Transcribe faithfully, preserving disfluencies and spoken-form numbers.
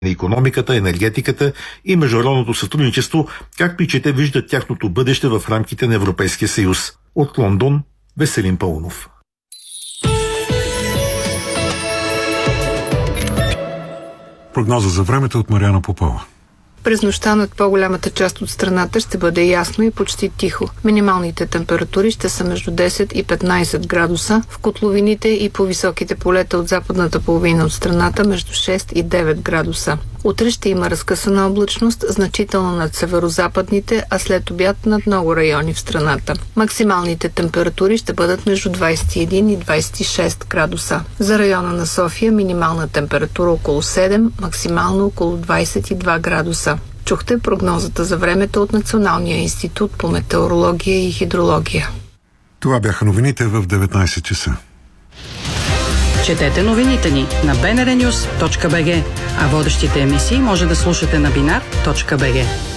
на икономиката, енергетиката и международното сътрудничество, както и че те виждат тяхното бъдеще в рамките на Европейския съюз. От Лондон, Веселин Паунов. Прогноза за времето от Мариана Попова. През нощта над по-голямата част от страната ще бъде ясно и почти тихо. Минималните температури ще са между десет и петнайсет градуса, в котловините и по високите полета от западната половина от страната между шест и девет градуса. Утре ще има разкъсана облачност, значително над северозападните, а след обяд над много райони в страната. Максималните температури ще бъдат между двайсет и един и двайсет и шест градуса. За района на София минимална температура около седем, максимално около двайсет и два градуса. Чухте прогнозата за времето от Националния институт по метеорология и хидрология. Това бяха новините в деветнайсет часа. Четете новините ни на би ен ар нюс точка би джи, а водещите емисии може да слушате на бинар точка би джи.